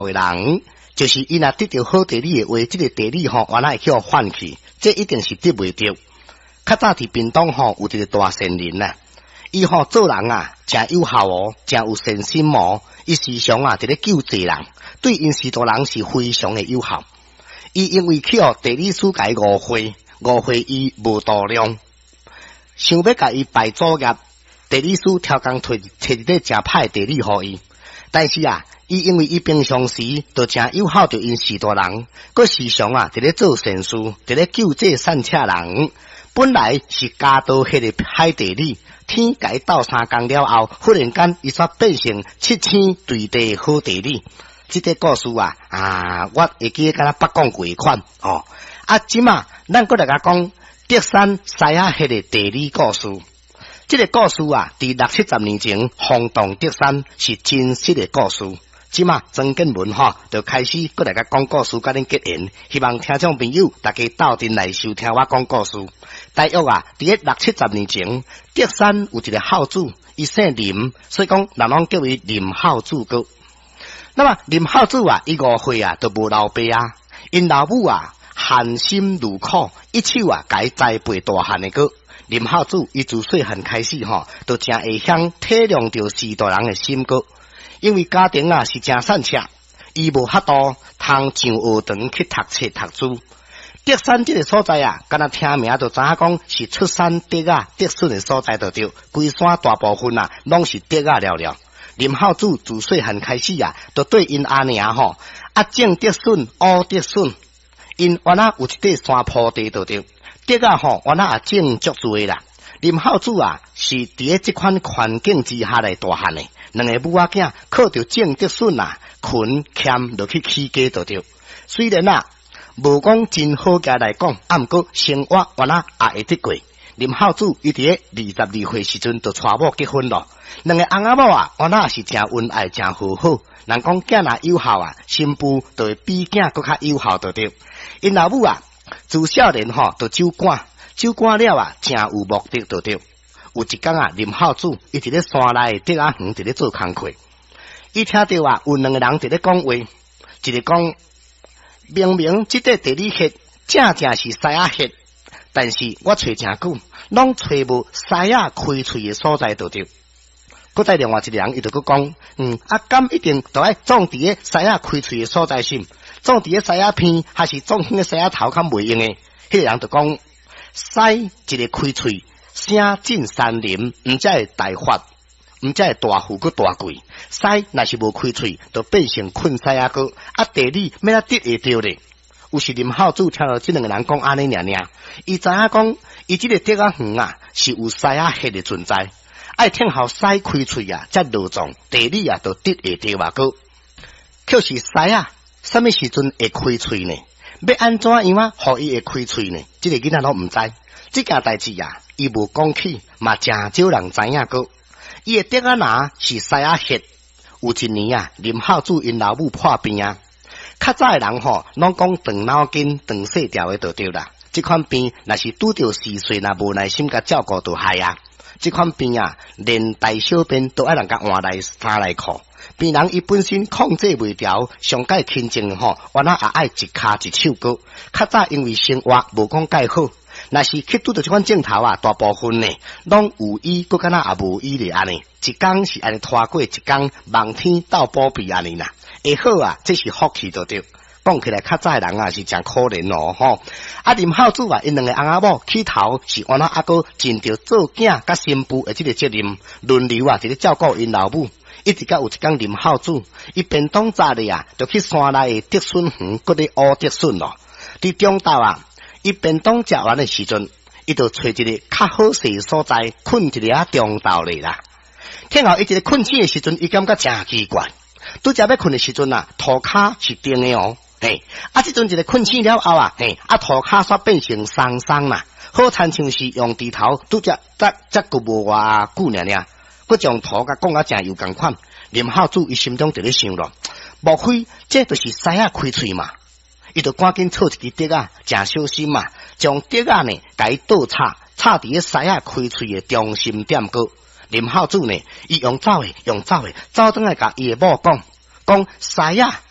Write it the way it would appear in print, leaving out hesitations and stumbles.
的人，就是伊若得到好地理的话，这个地理原来会叫换去，这一定是得袂着。较早伫屏东有一个大善人呐，伊做人真有效真有善心伊时常伫咧救济人，对因许多人是非常的有效。伊因为去地理师甲伊误会伊无度量，想要甲伊拜祖业，地理师超工找一个真歹地理互伊，但是伊因为伊平常时都真友好着因许多人，佮时常伫咧做善事，伫咧救济善车人。本来是家道迄个歹地理，天甲伊斗3工了后，忽然间伊煞变成7000对地好地理。这个故事我会记得敢若捌讲过款即马咱搁来甲讲德山西亚迄个地理故事。这个故事伫60-70年前轰动德山是真实的故事。即马曾建文就开始搁来甲讲故事，甲恁结缘，希望听众朋友大家斗阵来收听我讲故事。大约伫咧60-70年前，德山有一个孝子，伊姓林，所以讲人拢叫伊林孝子哥。那么林孝子伊误会都无老爸因老母含辛茹苦，一手甲伊栽培大汉的哥。林孝子伊自细汉开始就真会晓体谅着许多人的心哥，因为家庭是真善车，伊无法度通上学堂去读册读书。德山这个所在敢若听名就知影讲是出山德顺的所在，就对，规山大部分拢是德了了。林孝子自细汉开始就对因阿娘正德顺、乌德顺，因原来有一块山坡地，就对，德原来种足多啦。林孝子是伫咧这款环境之下来大汉的，两个母仔囝靠着正德顺勤俭落去起家，就对。虽然无讲真好家来讲，毋过生活原来也会得过。林孝子伊伫咧22岁时阵就娶某结婚咯。两个翁仔某原来是真恩爱真和好，人讲囝若有效新妇就会比囝搁较有效，就对。因老母自少年就酒馆了真有目的，就对。有一天林孝子伊伫咧山内德园伫咧做工课，伊听到有两个人伫咧讲话，一个讲明明这块地理穴正是西亚穴，但是我找真久，拢找无西亚开喙的所在，就对。搁再另外一个人伊就搁讲，敢一定都爱种伫咧西亚开喙的所在心，种伫咧西亚片，还是种迄个西亚头较袂用的？迄个人就讲，西一个开喙，声震山林，毋才会大发，毋才会大富搁大贵。西若是无开喙，就变成困西亚哥，地理要得会着咧。有时林孝子听到这两个人讲安尼尔，伊知影讲，伊这个德园是有西亚迄个存在。爱听好西开喙才落状，地理就得会着哥。可是西什么时阵会开喙呢？要安怎样互伊会开喙呢？这个囡仔拢毋知。这件代志伊无讲起，嘛真少人知影哥。伊的德园是西亚穴。有一年林孝子因老母破病较早的人拢讲长脑筋、长细条的就对啦。这款病若是拄着4岁，若无耐心甲照顾，就害这款病连大小便都爱人甲换来衫来裤。病人伊本身控制袂调，上界轻症原来也爱一骹一手高。较早因为生活无讲介好，若是去拄着这款镜头大部分呢拢有医，搁敢若也无医咧安尼。一天是安尼拖过一天，望天斗保庇安尼啦。会好这是福气就对。讲起来较早的人是真可怜林孝子因两个翁仔某起头是原来搁尽着做囝甲新妇的这个责任，轮流伫咧照顾因老母。一直到有一天林孝子伊便当早咧就去山内的德顺园搁咧乌德顺咯。伫中昼伊便当食完的时阵，伊就找一个较好势的所在困一个中昼咧啦。听后伊一个困醒的时阵，伊感觉真奇怪。拄则要困的时阵涂骹是定的这阵一个困醒了后涂骹煞变成松松啦，好亲像是用猪头拄则则个无偌久尔，佮将涂甲讲真有共款。林孝子伊心中就咧想咯，莫非这就是西亚开喙嘛？伊就赶紧凑一支竹真小心将竹呢甲伊倒插伫咧西亚开喙的中心点个。林孝子呢，伊用走的，走转来甲伊的某讲西亚